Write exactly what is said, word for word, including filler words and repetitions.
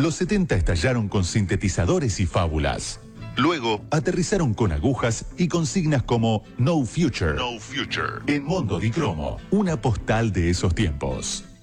Los setenta estallaron con sintetizadores y fábulas. Luego, aterrizaron con agujas y consignas como No Future. No Future. En Mondo di Cromo, una postal de esos tiempos.